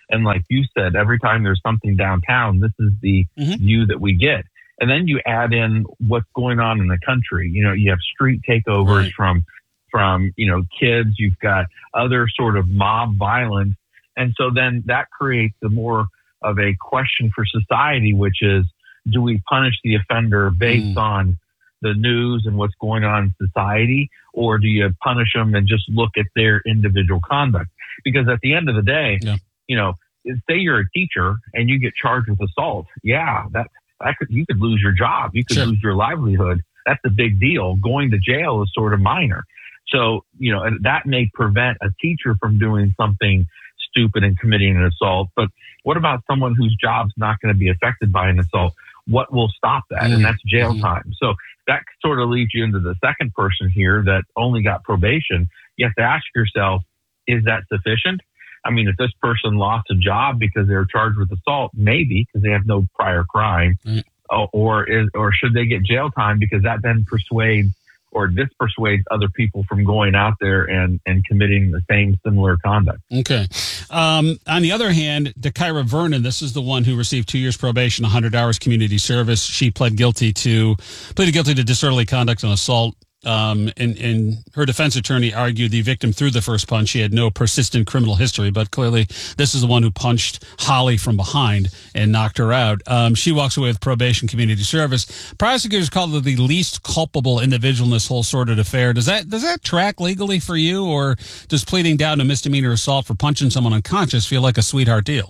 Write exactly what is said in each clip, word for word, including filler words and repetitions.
And like you said, every time there's something downtown, this is the mm-hmm. view that we get. And then you add in what's going on in the country. You know, you have street takeovers right. from, from, you know, kids. You've got other sort of mob violence. And so then that creates a more of a question for society, which is, do we punish the offender based mm. on the news and what's going on in society, or do you punish them and just look at their individual conduct? Because at the end of the day, yeah. you know, say you're a teacher and you get charged with assault. Yeah, that, that could, you could lose your job. You could sure. lose your livelihood. That's a big deal. Going to jail is sort of minor. So, you know, and that may prevent a teacher from doing something stupid and committing an assault. But what about someone whose job's not going to be affected by an assault? What will stop that? Mm-hmm. And that's jail mm-hmm. time. So that sort of leads you into the second person here that only got probation. You have to ask yourself, is that sufficient? I mean, if this person lost a job because they were charged with assault, maybe because they have no prior crime, mm. or is, or should they get jail time because that then persuades or dispersuades other people from going out there and, and committing the same similar conduct. Okay. Um, on the other hand, Dakira Vernon, this is the one who received two years probation, one hundred hours community service. She pled guilty to pleaded guilty to disorderly conduct and assault. Um, and, and her defense attorney argued the victim threw the first punch. She had no persistent criminal history, but clearly this is the one who punched Holly from behind and knocked her out. Um, she walks away with probation, community service. Prosecutors call her the least culpable individual in this whole sordid affair. Does that, does that track legally for you, or does pleading down to misdemeanor assault for punching someone unconscious feel like a sweetheart deal?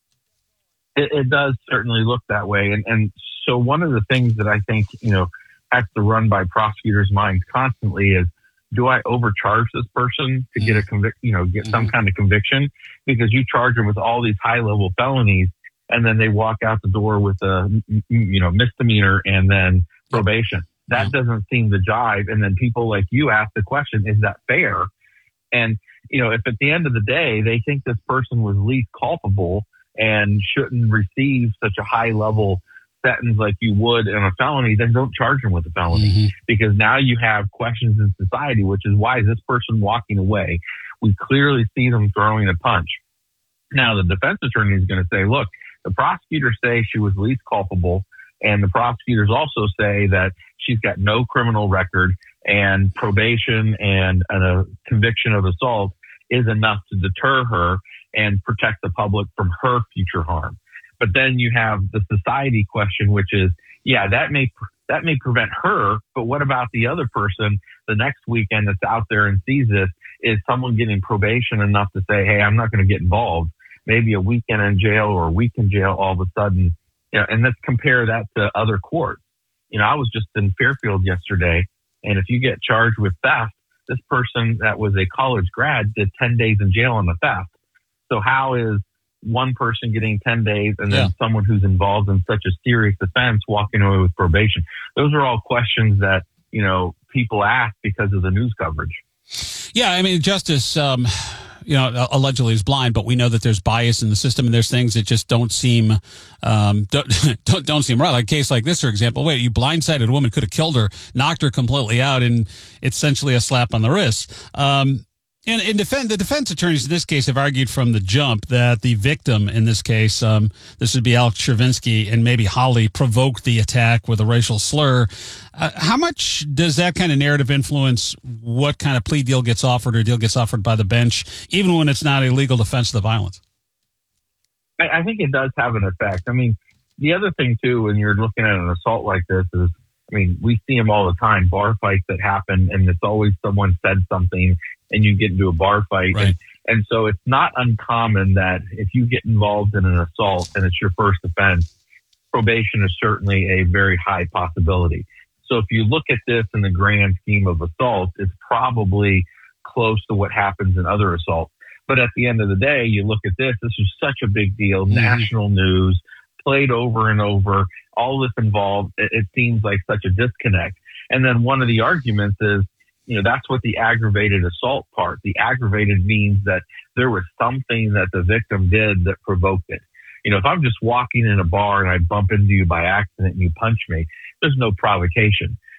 It, it does certainly look that way. And, and so one of the things that I think, you know, has to run by prosecutors' minds constantly is, do I overcharge this person to get a convic, you know, get some kind of conviction? Because you charge them with all these high level felonies and then they walk out the door with a, you know, misdemeanor and then probation. That doesn't seem to jive. And then people like you ask the question, is that fair? And, you know, if at the end of the day, they think this person was least culpable and shouldn't receive such a high level sentence like you would in a felony, then don't charge them with a felony. Mm-hmm. Because now you have questions in society, which is, why is this person walking away? We clearly see them throwing a punch. Now, the defense attorney is going to say, look, the prosecutors say she was least culpable, and the prosecutors also say that she's got no criminal record, and probation and a conviction of assault is enough to deter her and protect the public from her future harm. But then you have the society question, which is, yeah, that may that may prevent her, but what about the other person the next weekend that's out there and sees this? Is someone getting probation enough to say, hey, I'm not going to get involved? Maybe a weekend in jail or a week in jail all of a sudden. You know, and let's compare that to other courts. You know, I was just in Fairfield yesterday, and if you get charged with theft, this person that was a college grad did ten days in jail on the theft. So how is one person getting ten days and then yeah. someone who's involved in such a serious offense walking away with probation? Those are all questions that, you know, people ask because of the news coverage. Yeah, I mean, justice, um, you know, allegedly is blind, but we know that there's bias in the system and there's things that just don't seem, um, don't, don't, don't seem right. Like a case like this, for example, wait, you blindsided a woman, could have killed her, knocked her completely out, and it's essentially a slap on the wrist. Um, And in defense, the defense attorneys in this case have argued from the jump that the victim in this case, um, this would be Alex Chervinsky and maybe Holly, provoked the attack with a racial slur. Uh, how much does that kind of narrative influence what kind of plea deal gets offered or deal gets offered by the bench, even when it's not a legal defense of the violence? I, I think it does have an effect. I mean, the other thing, too, when you're looking at an assault like this is, I mean, we see them all the time, bar fights that happen, and it's always someone said something and you get into a bar fight. Right. And, and so it's not uncommon that if you get involved in an assault and it's your first offense, probation is certainly a very high possibility. So if you look at this in the grand scheme of assault, it's probably close to what happens in other assaults. But at the end of the day, you look at this, this is such a big deal, mm-hmm. national news, played over and over, all this involved, it, it seems like such a disconnect. And then one of the arguments is, you know, that's what the aggravated assault part. The aggravated means that there was something that the victim did that provoked it. You know, if I'm just walking in a bar and I bump into you by accident and you punch me, there's no provocation.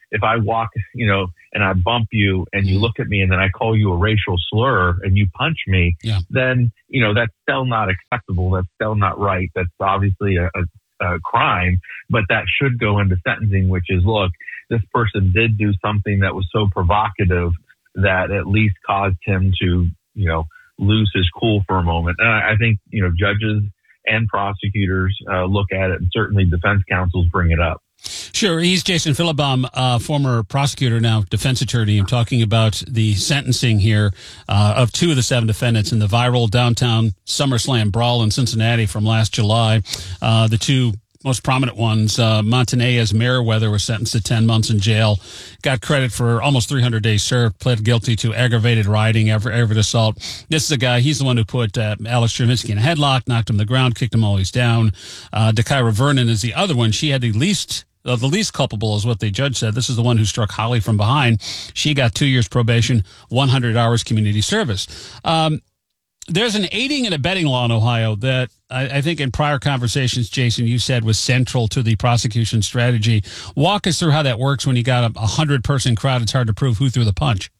if I walk, you know, and I bump you and you look at me and then I call you a racial slur and you punch me, yeah. then, you know, that's still not acceptable. That's still not right. That's obviously a, a, a crime, but that should go into sentencing, which is, look, this person did do something that was so provocative that at least caused him to, you know, lose his cool for a moment. And I, I think, you know, judges and prosecutors uh, look at it, and certainly defense counsels bring it up. Sure. He's Jason Philibom, uh, former prosecutor, now defense attorney. I'm talking about the sentencing here uh, of two of the seven defendants in the viral downtown SummerSlam brawl in Cincinnati from last July. Uh, the two most prominent ones, uh, Montanez Merriweather was sentenced to ten months in jail, got credit for almost three hundred days served, pled guilty to aggravated rioting, aggravated assault. This is a guy, he's the one who put uh, Alex Stravinsky in a headlock, knocked him to the ground, kicked him always down. Uh, Dakira Vernon is the other one. She had the least Uh, the least culpable is what the judge said. This is the one who struck Holly from behind. She got two years probation, one hundred hours community service. Um, there's an aiding and abetting law in Ohio that I, I think in prior conversations, Jason, you said was central to the prosecution strategy. Walk us through how that works when you got a hundred-person crowd. It's hard to prove who threw the punch.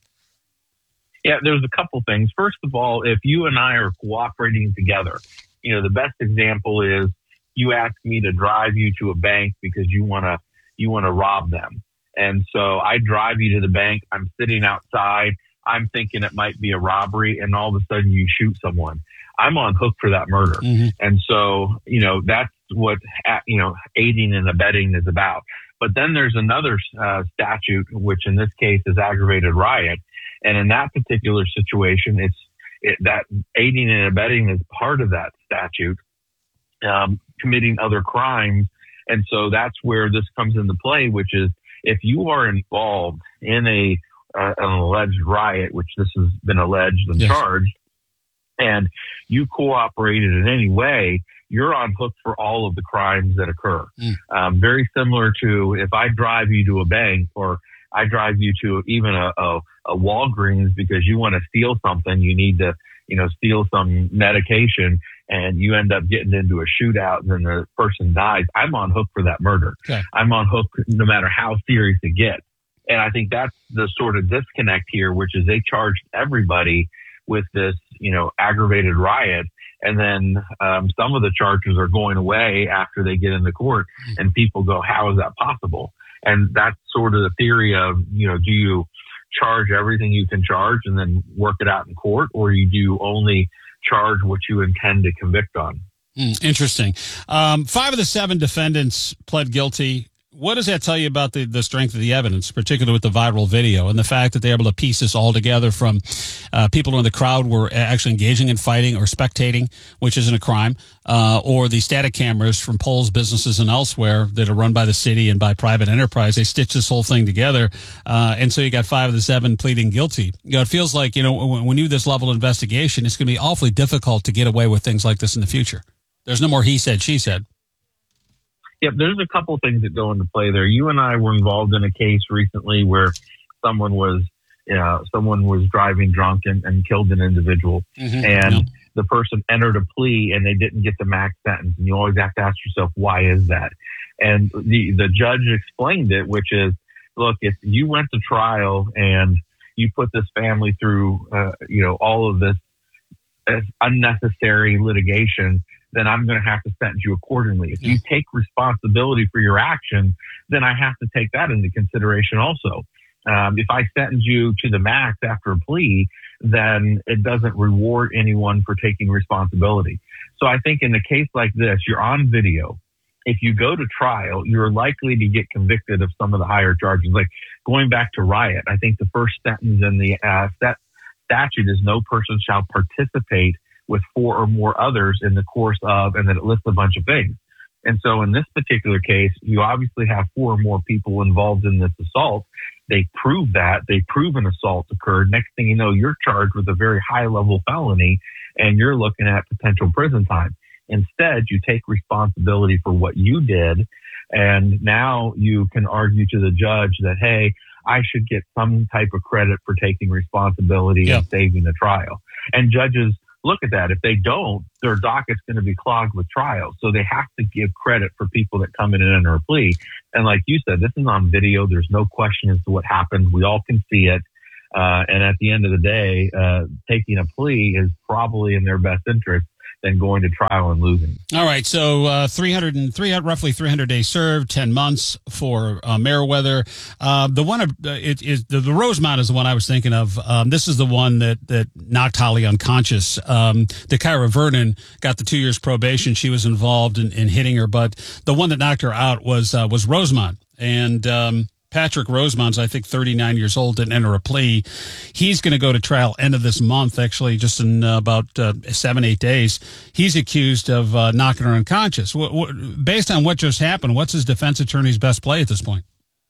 Yeah, there's a couple things. First of all, if you and I are cooperating together, you know, the best example is you ask me to drive you to a bank because you want to you want to rob them. And so I drive you to the bank. I'm sitting outside. I'm thinking it might be a robbery, and all of a sudden you shoot someone. I'm on hook for that murder. Mm-hmm. And so, you know, that's what, you know, aiding and abetting is about. But then there's another uh, statute, which in this case is aggravated riot. And in that particular situation, it's it, that aiding and abetting is part of that statute. Um, committing other crimes. And so that's where this comes into play, which is if you are involved in a uh, an alleged riot, which this has been alleged and yes. charged, and you cooperated in any way, you're on hook for all of the crimes that occur. Mm. Um, very similar to if I drive you to a bank or I drive you to even a, a, a Walgreens because you want to steal something, you need to, you know, steal some medication, and you end up getting into a shootout and then the person dies, I'm on hook for that murder. Okay. I'm on hook no matter how serious it gets. And I think that's the sort of disconnect here, which is they charged everybody with this, you know, aggravated riot. And then um, some of the charges are going away after they get into court, and people go, how is that possible? And that's sort of the theory of, you know, do you charge everything you can charge and then work it out in court, or you do only charge what you intend to convict on? Mm, interesting. Um, five of the seven defendants pled guilty. What does that tell you about the, the strength of the evidence, particularly with the viral video and the fact that they're able to piece this all together from uh, people in the crowd were actually engaging in fighting or spectating, which isn't a crime, uh, or the static cameras from polls, businesses, and elsewhere that are run by the city and by private enterprise? They stitch this whole thing together. Uh, and so you got five of the seven pleading guilty. You know, it feels like, you know, when, when you do this level of investigation, it's going to be awfully difficult to get away with things like this in the future. There's no more he said, she said. Yep, there's a couple of things that go into play there. You and I were involved in a case recently where someone was, you know, someone was driving drunk and, and killed an individual, mm-hmm. and yeah. the person entered a plea and they didn't get the max sentence. And you always have to ask yourself, why is that? And the the judge explained it, which is, look, if you went to trial and you put this family through, uh, you know, all of this unnecessary litigation, then I'm going to have to sentence you accordingly. If you take responsibility for your action, then I have to take that into consideration also. Um, if I sentence you to the max after a plea, then it doesn't reward anyone for taking responsibility. So I think in a case like this, you're on video. If you go to trial, you're likely to get convicted of some of the higher charges. Like going back to riot, I think the first sentence in the uh, stat- statute is no person shall participate with four or more others in the course of, and then it lists a bunch of things. And so in this particular case, you obviously have four or more people involved in this assault. They prove that. They prove an assault occurred. Next thing you know, you're charged with a very high-level felony, and you're looking at potential prison time. Instead, you take responsibility for what you did, and now you can argue to the judge that, hey, I should get some type of credit for taking responsibility yeah. and saving the trial. And judges look at that. If they don't, their docket's going to be clogged with trials. So they have to give credit for people that come in and enter a plea. And like you said, this is on video. There's no question as to what happened. We all can see it. Uh, and at the end of the day, uh, taking a plea is probably in their best interest than going to trial and losing. All right, so uh, three hundred and three, roughly three hundred days served, ten months for uh, Meriwether. Uh, the one, uh, it is the, the Rosemont is the one I was thinking of. Um, this is the one that that knocked Holly unconscious. Um, DeKyra Vernon got the two years probation. She was involved in, in hitting her, but the one that knocked her out was uh, was Rosemont. And um, Patrick Rosemont's, I think, thirty-nine years old, didn't enter a plea. He's going to go to trial end of this month, actually, just in uh, about uh, seven, eight days. He's accused of uh, knocking her unconscious. W- w- based on what just happened, what's his defense attorney's best play at this point?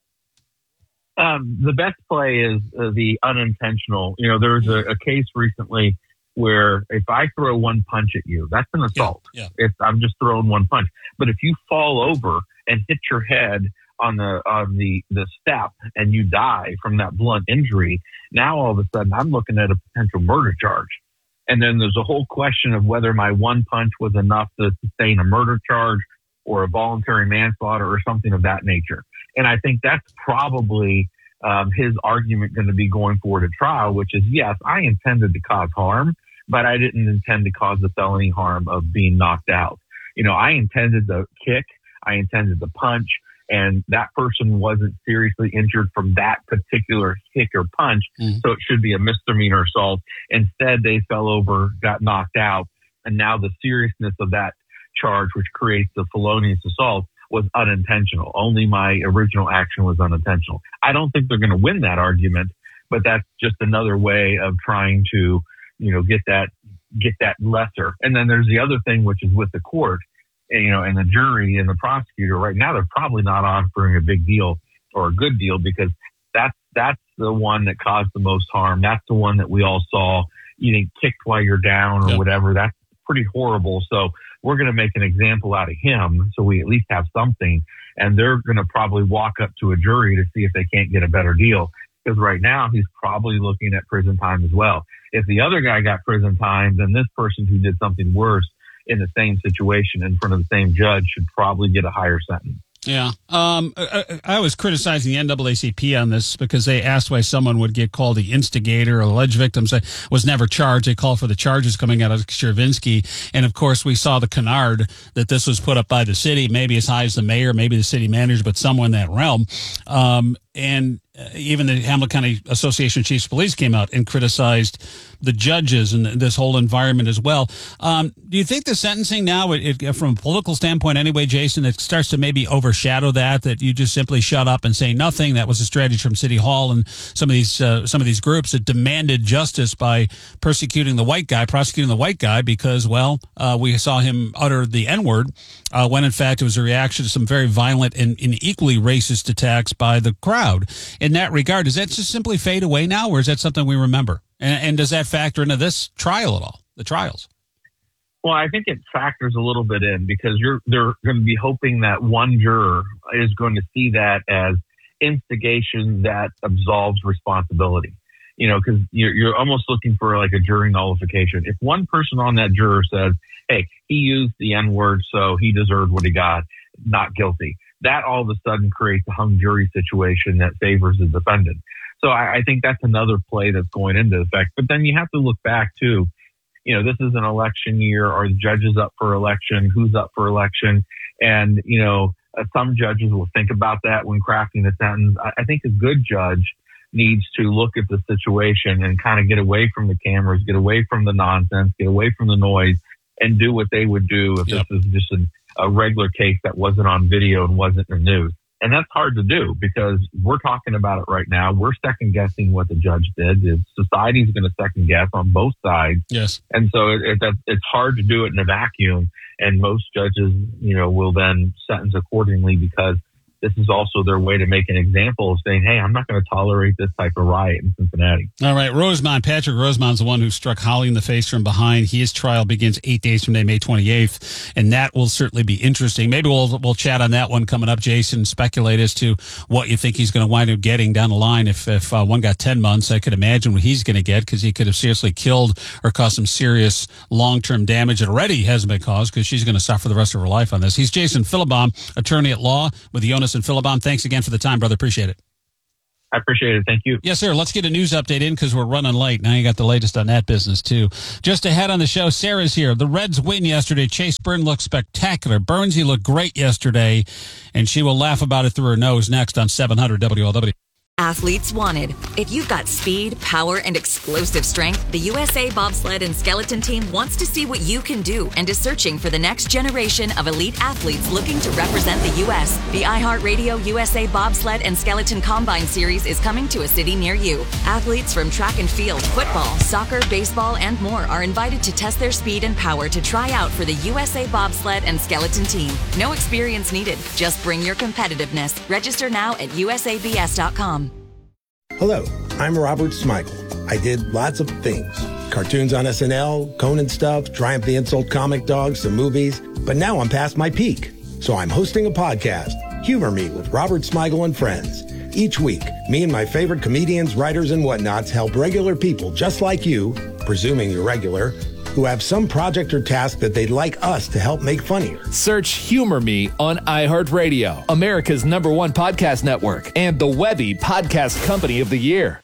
Um, the best play is uh, the unintentional. You know, there was a, a case recently where if I throw one punch at you, that's an assault. Yeah, yeah. It's, I'm just throwing one punch. But if you fall over and hit your head on the on the the step and you die from that blunt injury, now all of a sudden I'm looking at a potential murder charge. And then there's a whole question of whether my one punch was enough to sustain a murder charge or a voluntary manslaughter or something of that nature. And I think that's probably um, his argument going to be going forward at trial, which is, yes, I intended to cause harm, but I didn't intend to cause the felony harm of being knocked out. You know, I intended to kick, I intended to punch, and that person wasn't seriously injured from that particular kick or punch, mm. so it should be a misdemeanor assault. Instead, they fell over, got knocked out, and now the seriousness of that charge, which creates the felonious assault, was unintentional. Only my original action was unintentional. I don't think they're going to win that argument, but that's just another way of trying to, you know, get that get that lesser. And then there's the other thing, which is with the court. You know, and the jury and the prosecutor right now, they're probably not offering a big deal or a good deal because that's, that's the one that caused the most harm. That's the one that we all saw getting kicked while you're down or yep. whatever. That's pretty horrible. So we're going to make an example out of him so we at least have something. And they're going to probably walk up to a jury to see if they can't get a better deal. Because right now he's probably looking at prison time as well. If the other guy got prison time, then this person who did something worse in the same situation in front of the same judge should probably get a higher sentence. Yeah. Um, I, I was criticizing the N double A C P on this because they asked why someone would get called the instigator or alleged victim was never charged. They called for the charges coming out of Chervinsky. And of course, we saw the canard that this was put up by the city, maybe as high as the mayor, maybe the city manager, but someone in that realm. Um, and uh, even the Hamilton County Association of Chiefs of Police came out and criticized the judges and this whole environment as well. Um, do you think the sentencing now, it, it, from a political standpoint anyway, Jason, it starts to maybe overshadow that, that you just simply shut up and say nothing? That was a strategy from City Hall and some of these uh, some of these groups that demanded justice by persecuting the white guy, prosecuting the white guy because, well, uh, we saw him utter the N-word uh, when, in fact, it was a reaction to some very violent and, and equally racist attacks by the crowd. In that regard, does that just simply fade away now, or is that something we remember? And, and does that factor into this trial at all, the trials? Well, I think it factors a little bit in because you're they're going to be hoping that one juror is going to see that as instigation that absolves responsibility. You know, because you're, you're almost looking for like a jury nullification. If one person on that juror says, hey, he used the N-word, so he deserved what he got, not guilty, that all of a sudden creates a hung jury situation that favors the defendant. So I, I think that's another play that's going into effect. But then you have to look back too. You know, this is an election year. Are the judges up for election? Who's up for election? And, you know, uh, some judges will think about that when crafting a sentence. I, I think a good judge needs to look at the situation and kind of get away from the cameras, get away from the nonsense, get away from the noise, and do what they would do if yep. this is just an, a regular case that wasn't on video and wasn't in the news. And that's hard to do because we're talking about it right now. We're second guessing what the judge did. Society's going to second guess on both sides. Yes. And so it, it, it's hard to do it in a vacuum. And most judges, you know, will then sentence accordingly because this is also their way to make an example of saying, hey, I'm not going to tolerate this type of riot in Cincinnati. All right, Rosemont. Patrick Rosemont's the one who struck Holly in the face from behind. His trial begins eight days from today, May twenty-eighth, and that will certainly be interesting. Maybe we'll we'll chat on that one coming up, Jason. Speculate as to what you think he's going to wind up getting down the line. If if uh, one got ten months, I could imagine what he's going to get, because he could have seriously killed or caused some serious long-term damage that already hasn't been caused, because she's going to suffer the rest of her life on this. He's Jason Philibom, attorney at law with Jonas and Philibom. Thanks again for the time, brother. Appreciate it. I appreciate it. Thank you. Yes, sir. Let's get a news update in, because we're running late. Now you got the latest on that business, too. Just ahead on the show, Sarah's here. The Reds win yesterday. Chase Byrne looked spectacular. Burnsy looked great yesterday, and she will laugh about it through her nose next on seven hundred W L W. Athletes wanted. If you've got speed, power, and explosive strength, the U S A Bobsled and Skeleton Team wants to see what you can do and is searching for the next generation of elite athletes looking to represent the U S. The iHeartRadio U S A Bobsled and Skeleton Combine Series is coming to a city near you. Athletes from track and field, football, soccer, baseball, and more are invited to test their speed and power to try out for the U S A Bobsled and Skeleton Team. No experience needed. Just bring your competitiveness. Register now at U S A B S dot com. Hello, I'm Robert Smigel. I did lots of things. Cartoons on S N L, Conan stuff, Triumph the Insult comic dogs, some movies. But now I'm past my peak. So I'm hosting a podcast, Humor Me with Robert Smigel and Friends. Each week, me and my favorite comedians, writers, and whatnots help regular people just like you, presuming you're regular, who have some project or task that they'd like us to help make funnier. Search Humor Me on iHeartRadio, America's number one podcast network, and the Webby Podcast Company of the Year.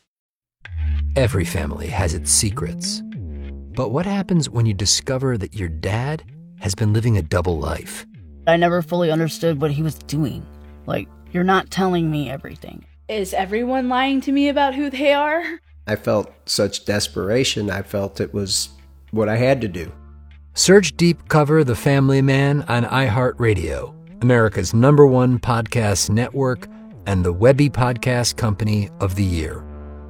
Every family has its secrets. But what happens when you discover that your dad has been living a double life? I never fully understood what he was doing. Like, you're not telling me everything. Is everyone lying to me about who they are? I felt such desperation. I felt it was what I had to do. Search Deep Cover The Family Man on iHeartRadio, America's number one podcast network, and the Webby Podcast Company of the Year.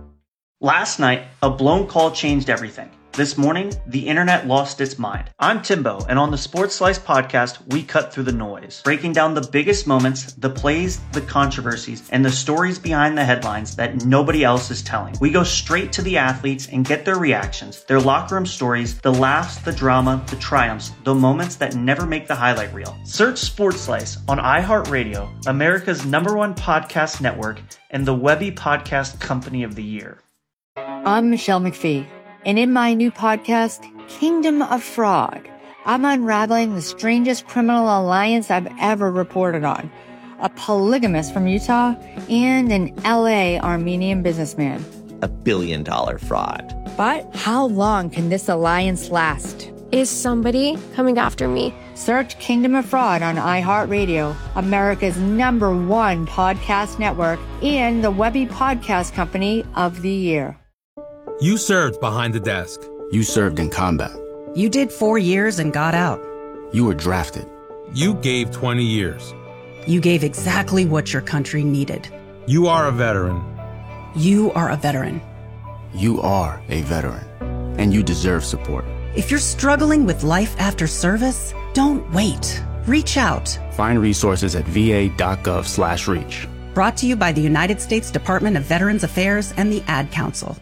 Last night, a blown call changed everything. This morning, the internet lost its mind. I'm Timbo, and on the Sports Slice podcast, we cut through the noise, breaking down the biggest moments, the plays, the controversies, and the stories behind the headlines that nobody else is telling. We go straight to the athletes and get their reactions, their locker room stories, the laughs, the drama, the triumphs, the moments that never make the highlight reel. Search Sports Slice on iHeartRadio, America's number one podcast network, and the Webby Podcast Company of the Year. I'm Michelle McPhee. And in my new podcast, Kingdom of Fraud, I'm unraveling the strangest criminal alliance I've ever reported on. A polygamist from Utah and an L A Armenian businessman. A billion dollar fraud. But how long can this alliance last? Is somebody coming after me? Search Kingdom of Fraud on iHeartRadio, America's number one podcast network, and the Webby Podcast Company of the Year. You served behind the desk. You served in combat. You did four years and got out. You were drafted. You gave twenty years. You gave exactly what your country needed. You are a veteran. You are a veteran. You are a veteran, and you deserve support. If you're struggling with life after service, don't wait. Reach out. Find resources at va.gov slash reach. Brought to you by the United States Department of Veterans Affairs and the Ad Council.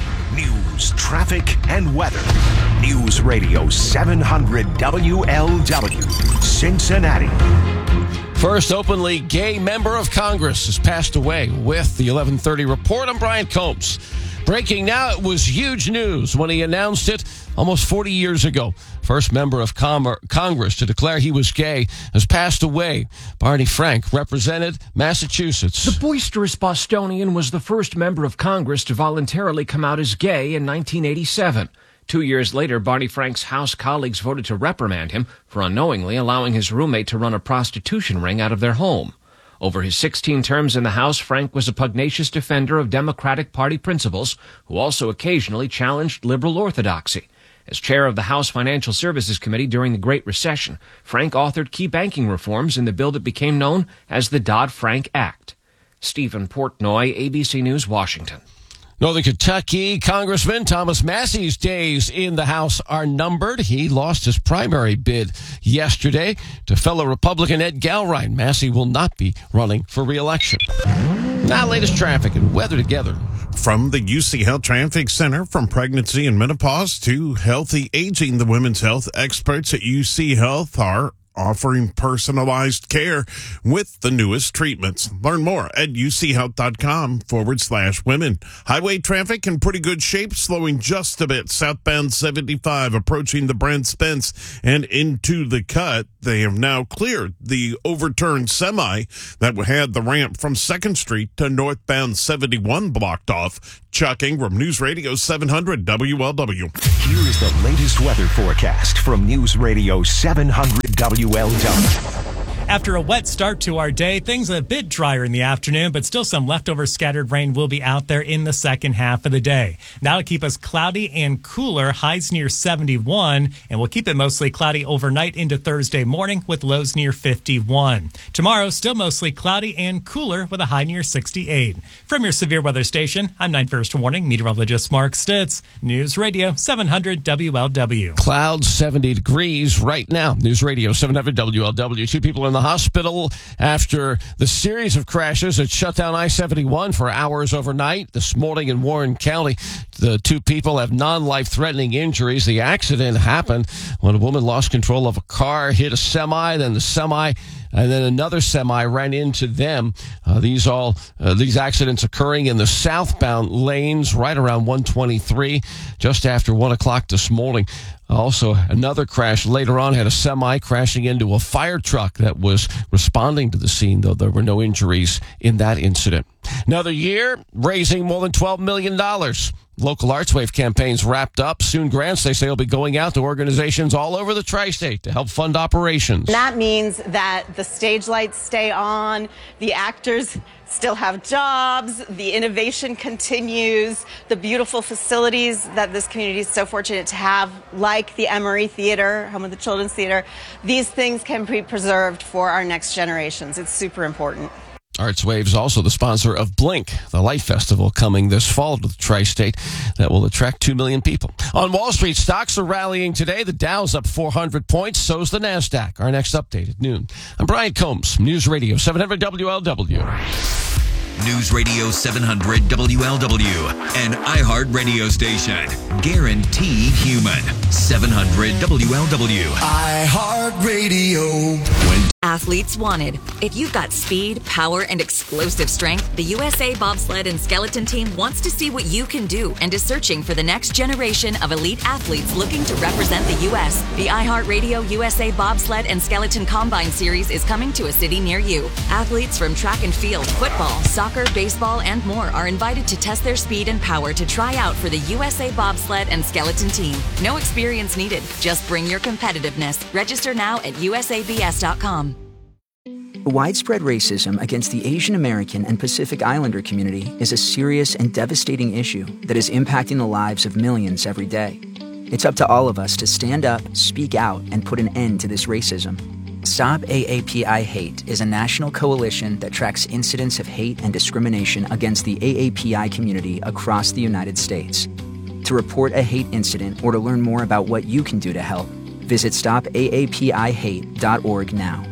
News, traffic, and weather. News Radio seven hundred W L W, Cincinnati. First openly gay member of Congress has passed away. With the eleven thirty report, I'm Brian Combs. Breaking now, it was huge news when he announced it almost forty years ago. First member of Com- Congress to declare he was gay has passed away. Barney Frank represented Massachusetts. The boisterous Bostonian was the first member of Congress to voluntarily come out as gay in nineteen eighty-seven. Two years later, Barney Frank's House colleagues voted to reprimand him for unknowingly allowing his roommate to run a prostitution ring out of their home. Over his sixteen terms in the House, Frank was a pugnacious defender of Democratic Party principles, who also occasionally challenged liberal orthodoxy. As chair of the House Financial Services Committee during the Great Recession, Frank authored key banking reforms in the bill that became known as the Dodd-Frank Act. Stephen Portnoy, A B C News, Washington. Northern Kentucky Congressman Thomas Massey's days in the House are numbered. He lost his primary bid yesterday to fellow Republican Ed Galrein. Massey will not be running for re-election. Now, latest traffic and weather together. From the U C Health Traffic Center, from pregnancy and menopause to healthy aging, the women's health experts at U C Health are offering personalized care with the newest treatments. Learn more at uchealth.com forward slash women. Highway traffic in pretty good shape, slowing just a bit. Southbound seventy-five approaching the Brent Spence and into the cut. They have now cleared the overturned semi that had the ramp from second Street to northbound seventy-one blocked off. Chuck Ingram, News Radio seven hundred W L W. Here is the latest weather forecast from News Radio seven hundred W L W. After a wet start to our day, things a bit drier in the afternoon, but still some leftover scattered rain will be out there in the second half of the day. That'll keep us cloudy and cooler, highs near seventy-one, and we'll keep it mostly cloudy overnight into Thursday morning with lows near fifty-one. Tomorrow, still mostly cloudy and cooler with a high near sixty-eight. From your severe weather station, I'm nine First Warning meteorologist Mark Stitz, News Radio seven hundred W L W. Clouds seventy degrees right now. News Radio seven hundred W L W. Two people in the hospital after the series of crashes that shut down I seventy-one for hours overnight this morning in Warren County. The two people have non-life-threatening injuries. The accident happened when a woman lost control of a car, hit a semi, then the semi, and then another semi ran into them. Uh, these all uh, these accidents occurring in the southbound lanes right around one twenty-three, just after one o'clock this morning. Also, another crash later on had a semi crashing into a fire truck that was responding to the scene, though there were no injuries in that incident. Another year, raising more than twelve million dollars. Local Arts Wave campaigns wrapped up. Soon grants, they say, will be going out to organizations all over the tri-state to help fund operations. That means that the stage lights stay on, the actors still have jobs, the innovation continues, the beautiful facilities that this community is so fortunate to have, like the Emory Theater, home of the Children's Theater, these things can be preserved for our next generations. It's super important. Arts Wave's also the sponsor of Blink, the Light Festival coming this fall to the tri-state that will attract two million people. On Wall Street, stocks are rallying today. The Dow's up four hundred points, so's the NASDAQ. Our next update at noon. I'm Brian Combs, News Radio seven hundred W L W. News Radio seven hundred W L W, an iHeart radio station. Guarantee human. seven hundred W L W. iHeart Radio. When Athletes wanted. If you've got speed, power, and explosive strength, the U S A Bobsled and Skeleton Team wants to see what you can do and is searching for the next generation of elite athletes looking to represent the U S. The iHeartRadio U S A Bobsled and Skeleton Combine Series is coming to a city near you. Athletes from track and field, football, soccer, baseball, and more are invited to test their speed and power to try out for the U S A Bobsled and Skeleton Team. No experience needed. Just bring your competitiveness. Register now at U S A B S dot com. Widespread racism against the Asian American and Pacific Islander community is a serious and devastating issue that is impacting the lives of millions every day. It's up to all of us to stand up, speak out, and put an end to this racism. Stop A A P I Hate is a national coalition that tracks incidents of hate and discrimination against the A A P I community across the United States. To report a hate incident or to learn more about what you can do to help, visit stop A A P I hate dot org now.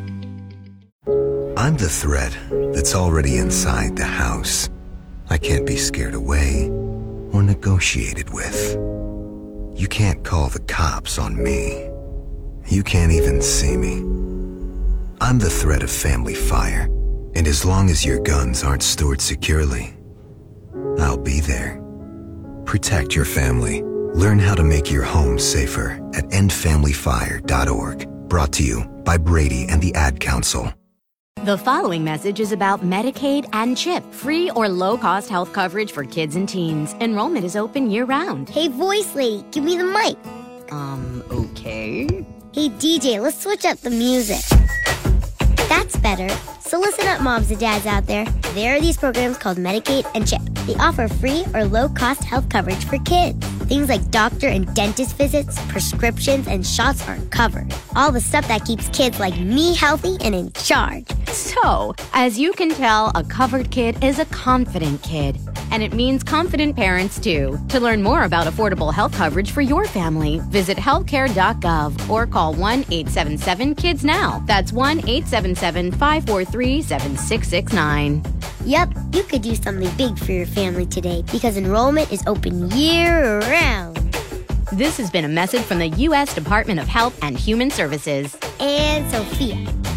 I'm the threat that's already inside the house. I can't be scared away or negotiated with. You can't call the cops on me. You can't even see me. I'm the threat of family fire, and as long as your guns aren't stored securely, I'll be there. Protect your family. Learn how to make your home safer at end family fire dot org. Brought to you by Brady and the Ad Council. The following message is about Medicaid and CHIP, free or low-cost health coverage for kids and teens. Enrollment is open year-round. Hey, voice lady, give me the mic. Um, okay. Hey, D J, let's switch up the music. That's better. So listen up, moms and dads out there. There are these programs called Medicaid and CHIP. They offer free or low-cost health coverage for kids. Things like doctor and dentist visits, prescriptions, and shots are covered. All the stuff that keeps kids like me healthy and in charge. So, as you can tell, a covered kid is a confident kid. And it means confident parents, too. To learn more about affordable health coverage for your family, visit healthcare dot gov or call one eight seven seven kids now. That's one eight seven seven, five four three, seven six six nine. Yep, you could do something big for your family today because enrollment is open year-round. This has been a message from the U S Department of Health and Human Services. And Sophia.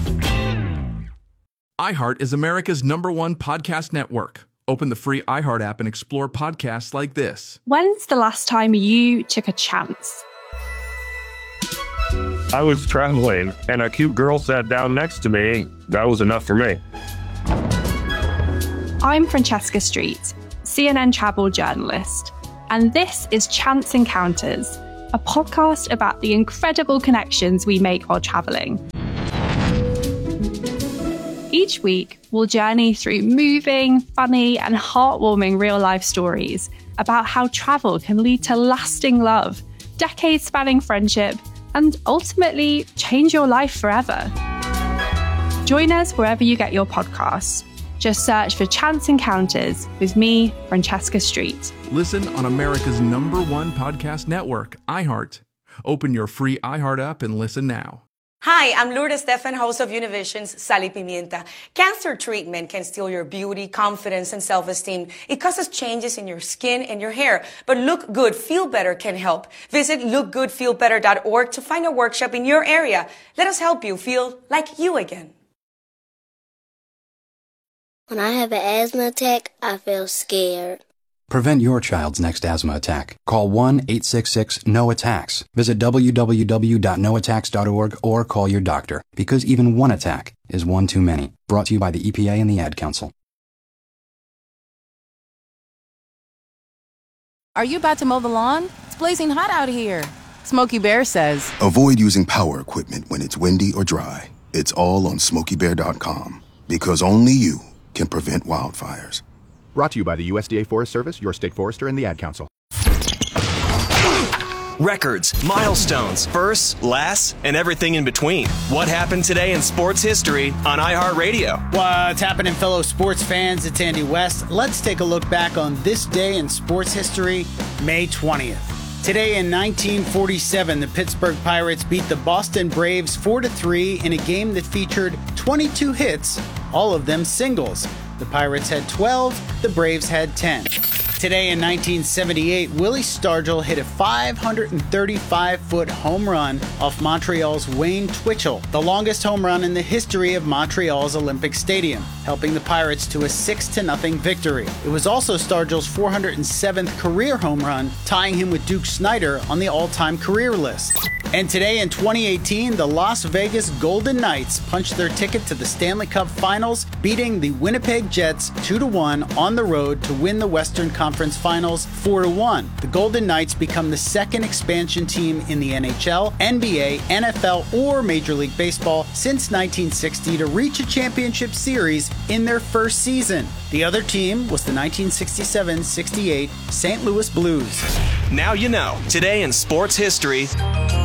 iHeart is America's number one podcast network. Open the free iHeart app and explore podcasts like this. When's the last time you took a chance? I was traveling and a cute girl sat down next to me. That was enough for me. I'm Francesca Street, C N N travel journalist, and this is Chance Encounters, a podcast about the incredible connections we make while traveling. Each week, we'll journey through moving, funny, and heartwarming real-life stories about how travel can lead to lasting love, decades-spanning friendship, and ultimately change your life forever. Join us wherever you get your podcasts. Just search for Chance Encounters with me, Francesca Street. Listen on America's number one podcast network, iHeart. Open your free iHeart app and listen now. Hi, I'm Lourdes Stefan, host of Univision's Sal y Pimienta. Cancer treatment can steal your beauty, confidence, and self-esteem. It causes changes in your skin and your hair. But Look Good, Feel Better can help. Visit look good feel better dot org to find a workshop in your area. Let us help you feel like you again. When I have an asthma attack, I feel scared. Prevent your child's next asthma attack. Call one eight six six, N O attacks. Visit w w w dot no attacks dot org or call your doctor, because even one attack is one too many. Brought to you by the E P A and the Ad Council. Are you about to mow the lawn? It's blazing hot out here. Smokey Bear says, avoid using power equipment when it's windy or dry. It's all on smokey bear dot com, because only you can prevent wildfires. Brought to you by the U S D A Forest Service, your state forester, and the Ad Council. Records, milestones, firsts, lasts, and everything in between. What happened today in sports history on iHeartRadio? What's happening, fellow sports fans? It's Andy West. Let's take a look back on this day in sports history, May twentieth. Today in nineteen forty-seven, the Pittsburgh Pirates beat the Boston Braves four to three in a game that featured twenty-two hits, all of them singles. The Pirates had twelve, the Braves had ten. Today in nineteen seventy-eight, Willie Stargell hit a five hundred thirty-five foot home run off Montreal's Wayne Twitchell, the longest home run in the history of Montreal's Olympic Stadium, helping the Pirates to a six to nothing victory. It was also Stargell's four hundred seventh career home run, tying him with Duke Snider on the all-time career list. And today in twenty eighteen, the Las Vegas Golden Knights punched their ticket to the Stanley Cup Finals, beating the Winnipeg Jets two to one on the road to win the Western Conference Finals four to one. The Golden Knights become the second expansion team in the N H L, N B A, N F L, or Major League Baseball since nineteen sixty to reach a championship series in their first season. The other team was the nineteen sixty-seven sixty-eight Saint Louis Blues. Now you know. Today in sports history.